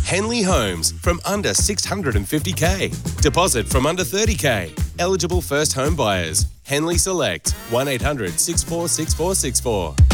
Henley Homes from under 650k. Deposit from under 30k. Eligible first home buyers. Henley Select 1800 646464.